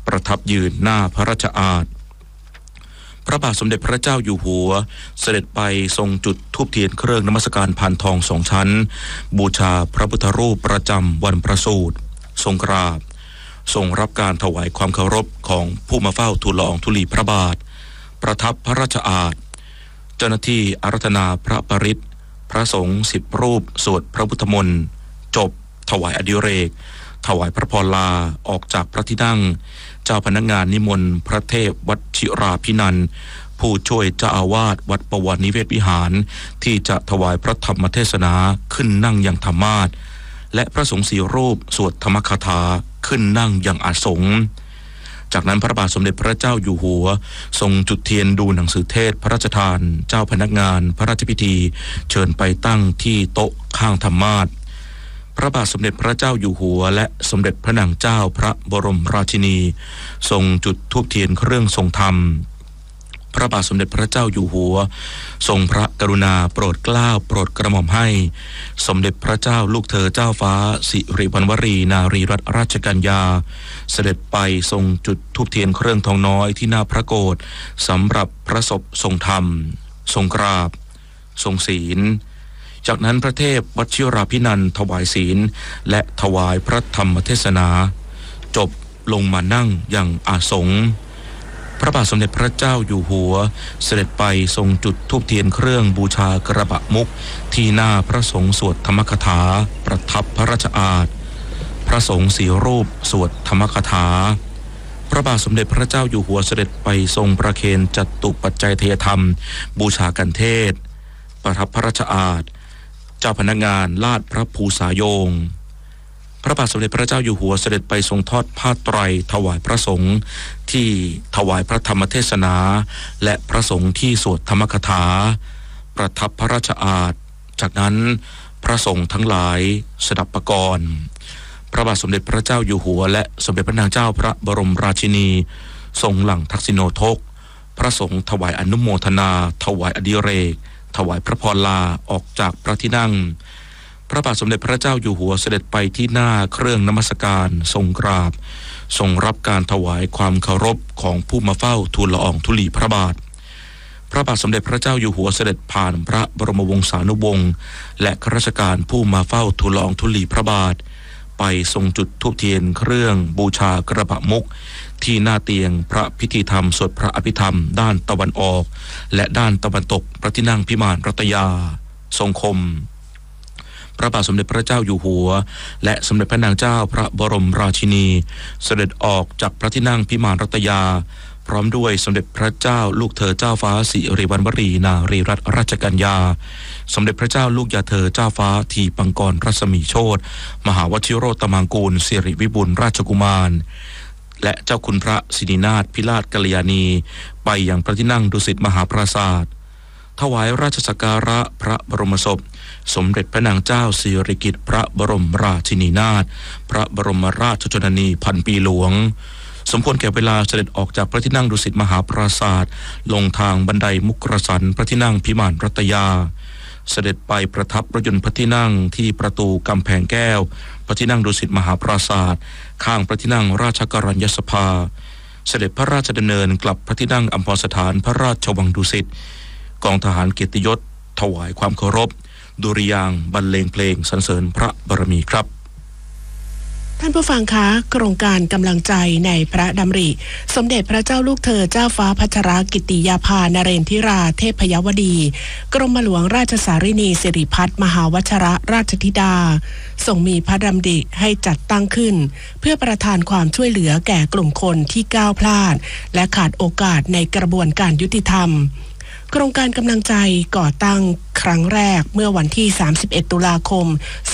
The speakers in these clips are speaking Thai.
ประทับยืนหน้าพระราชอาณาพระบาทสมเด็จพระเจ้าอยู่หัวเสด็จไปทรงจุดธูปเทียนเครื่องนมัสการพานทอง2 ชั้นบูชาพระพุทธรูปประจำวันประสูติทรงกราบทรงรับการถวายความเคารพของผู้มาเฝ้าทูลละอองธุลีพระบาทประทับพระราชอาณาเจ้าหน้าที่อาราธนาพระปริตรพระสงฆ์10 รูปสวดพระพุทธมนต์จบถวายอดิเรกถวายพระพรลาออกจากพระที่นั่งเจ้าพนักงานนิมนต์พระเทพวัชิราภินันท์ผู้ช่วยเจ้าอาวาสวัดปวารนิเวศวิหารที่จะถวายพระธรรมเทศนาขึ้นนั่งยังธรรมาสน์และพระสงฆ์4 รูปสวดธรรมคาถาขึ้นนั่งยังอาสงฆ์จากนั้นพระบาทสมเด็จพระเจ้าอยู่หัวทรงจุดเทียนดูหนังสือเทศพระราชทานเจ้าพนักงานพระราชพิธีเชิญไปตั้งที่โต๊ะข้างธรรมาสน์พระบาทสมเด็จพระเจ้าอยู่หัวและสมเด็จพระนางเจ้าพระบรมราชินีทรงจุดธูปเทียนเครื่องทรงธรรมพระบาทสมเด็จพระเจ้าอยู่หัวทรงพระกรุณาโปรดเกล้าโปรดกระหม่อมให้สมเด็จพระเจ้าลูกเธอเจ้าฟ้าสิริวัณวรีนารีรัตนราชกัญญาเสด็จไปทรงจุดธูปเทียนเครื่องทองน้อยที่หน้าพระโกฐสำหรับพระศพทรงธรรมทรงกราบทรงศีลจากนั้นพระเทพวชิราภินันท์ถวายศีลและถวายพระธรรมเทศนาจบลงมานั่งอย่างอาสงฆ์พระบาทสมเด็จพระเจ้าอยู่หัวเสด็จไปทรงจุดธูปเทียนเครื่องบูชากระบะมุกที่หน้าพระสงฆ์สวดธรรมคาถาประทับพระราชอาณาพระสงฆ์4 รูปสวดธรรมคาถาพระบาทสมเด็จพระเจ้าอยู่หัวเสด็จไปทรงประเคนจตุปัจจัยเทยธรรมบูชากันเทศประทับพระราชอาณาเจ้าพนักงานลาดพระภูษาโยงพระบาทสมเด็จพระเจ้าอยู่หัวเสด็จไปทรงทอดผ้าไตรถวายพระสงฆ์ที่ถวายพระธรรมเทศนาและพระสงฆ์ที่สวดธรรมคาถาประทับพระราชอาณาจากนั้นพระสงฆ์ทั้งหลายสดับประกรณ์พระบาทสมเด็จพระเจ้าอยู่หัวและสมเด็จพระนางเจ้าพระบรมราชินีทรงหลั่งทักษิโนทกพระสงฆ์ถวายอนุโมทนาถวายอดิเรกถวายพระพรลาออกจากพระที่นั่งพระบาทสมเด็จพระเจ้าอยู่หัวเสด็จไปที่หน้าเครื่องนมัสการทรงกราบทรงรับการถวายความเคารพของผู้มาเฝ้าทูลละอองธุลีพระบาทพระบาทสมเด็จพระเจ้าอยู่หัวเสด็จผ่านพระบรมวงศานุวงศ์และข้าราชการผู้มาเฝ้าทูลละอองธุลีพระบาทไปทรงจุดธูปเทียนเครื่องบูชากระบะมุกที่หน้าเตียงพระพิธีธรรมสวดพระอภิธรรมด้านตะวันออกและด้านตะวันตกพระที่นั่งพิมานรัตยาทรงคมพระบาทสมเด็จพระเจ้าอยู่หัวและสมเด็จพระนางเจ้าพระบรมราชินีเสด็จออกจากพระที่นั่งพิมานรัตยาพร้อมด้วยสมเด็จพระเจ้าลูกเธอเจ้าฟ้าสิริวัณวรีนารีรัตนราชกัญญาสมเด็จพระเจ้าลูกยาเธอเจ้าฟ้าทีปังกรรัศมีโชติมหาวชิโรตมังกูลสิริวิบูลย์ราชกุมารและเจ้าคุณพระสิรินาถพิราชกัลยาณีไปยังพระที่นั่งดุสิตมหาปราสาทถวายราชสักการะพระบรมศพสมเด็จพระนางเจ้าสิริกิติ์พระบรมราชินีนาถพระบรมราชชนนีพันปีหลวงสมควรแก่เวลาเสด็จออกจากพระที่นั่งดุสิตมหาปราสาทลงทางบันไดมุกรสันพระที่นั่งพิมานรัตยาเสด็จไปประทับรถยนต์พระที่นั่งที่ประตูกำแพงแก้วพระที่นั่งดุสิตมหาปราสาทข้างพระที่นั่งราชกัลยสภาเสด็จพระราชดำเนินกลับพระที่นั่งอัมพรสถานพระราชวังดุสิตกองทหารเกียรติยศถวายความเคารพดุริยางค์บรรเลงเพลงสรรเสริญพระบารมีครับท่านผู้ฟังคะโครงการกำลังใจในพระดำริสมเด็จพระเจ้าลูกเธอเจ้าฟ้าพัชรกิติยาภานเรนทิราเทพยวดีกรมหลวงราชสารินีสิริพัฒน์มหาวชรราชธิดาทรงมีพระดำริให้จัดตั้งขึ้นเพื่อประทานความช่วยเหลือแก่กลุ่มคนที่ก้าวพลาดและขาดโอกาสในกระบวนการยุติธรรมโครงการกำลังใจก่อตั้งครั้งแรกเมื่อวันที่31ตุลาคม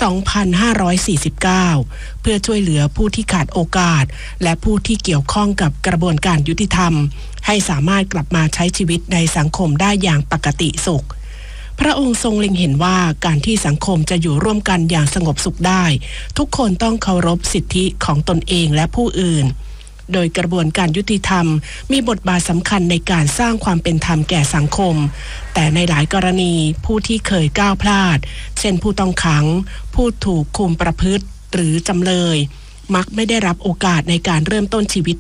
2549เพื่อช่วยเหลือผู้ที่ขาดโอกาสและผู้ที่เกี่ยวข้องกับกระบวนการยุติธรรมให้สามารถกลับมาใช้ชีวิตในสังคมได้อย่างปกติสุขพระองค์ทรงเล็งเห็นว่าการที่สังคมจะอยู่ร่วมกันอย่างสงบสุขได้ทุกคนต้องเคารพสิทธิของตนเองและผู้อื่นโดยกระบวนการยุติธรรมมีบทบาทสำคัญในการสร้างความเป็นธรรมแก่สังคมแต่ในหลายกรณีผู้ที่เคยก้าวพลาดเช่นผู้ต้องขังผู้ถูกคุมประพฤติหรือจำเลยมักไม่ได้รับโอกาสในการเริ่มต้นชีวิต